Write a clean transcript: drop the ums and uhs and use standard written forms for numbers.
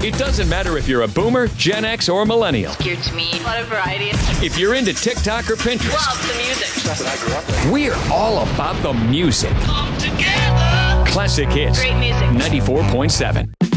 It doesn't matter if you're a boomer, Gen X, or millennial. Geared to me. A lot of variety. If you're into TikTok or Pinterest. Love the music. Stuff that I grew up with. We're all about the music. Come together. Classic Hits. Great music. 94.7.